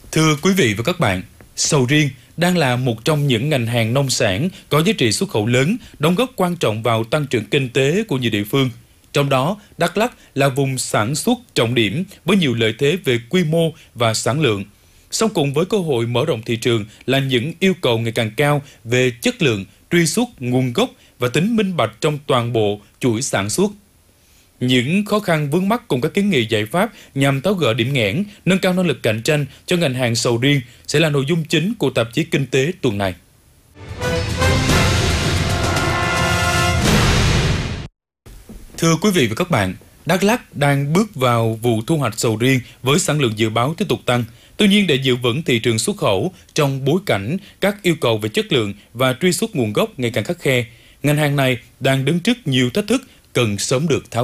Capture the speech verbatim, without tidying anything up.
Thưa quý vị và các bạn, sầu riêng đang là một trong những ngành hàng nông sản có giá trị xuất khẩu lớn, đóng góp quan trọng vào tăng trưởng kinh tế của nhiều địa phương. Trong đó, Đắk Lắk là vùng sản xuất trọng điểm với nhiều lợi thế về quy mô và sản lượng. Song cùng với cơ hội mở rộng thị trường là những yêu cầu ngày càng cao về chất lượng, truy xuất nguồn gốc và tính minh bạch trong toàn bộ chuỗi sản xuất. Những khó khăn vướng mắc cùng các kiến nghị giải pháp nhằm tháo gỡ điểm nghẽn, nâng cao năng lực cạnh tranh cho ngành hàng sầu riêng sẽ là nội dung chính của tạp chí Kinh tế tuần này. Thưa quý vị và các bạn, Đắk Lắk đang bước vào vụ thu hoạch sầu riêng với sản lượng dự báo tiếp tục tăng. Tuy nhiên, để giữ vững thị trường xuất khẩu trong bối cảnh các yêu cầu về chất lượng và truy xuất nguồn gốc ngày càng khắt khe, ngành hàng này đang đứng trước nhiều thách thức cần sớm được tháo